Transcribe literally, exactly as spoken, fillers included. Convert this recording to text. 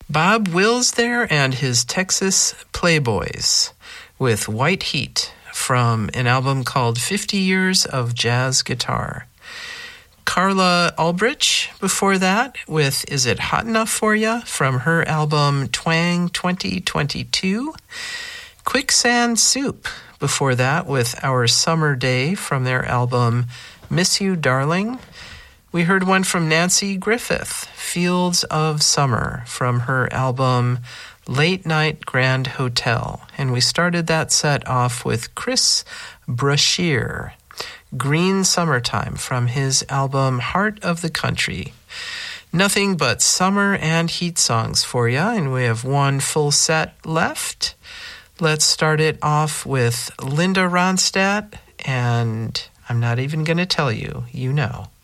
Bob Wills there and his Texas Playboys with White Heat from an album called fifty years of Jazz Guitar. Carla Ulbrich before that with Is It Hot Enough For Ya from her album Twang twenty twenty-two. Quicksand Soup before that with Our Summer Day from their album Miss You Darling. We heard one from Nancy Griffith, Fields of Summer, from her album Late Night Grand Hotel. And we started that set off with Chris Brashear, Green Summertime, from his album Heart of the Country. Nothing but summer and heat songs for you, and we have one full set left. Let's start it off with Linda Ronstadt, and I'm not even going to tell you, you know.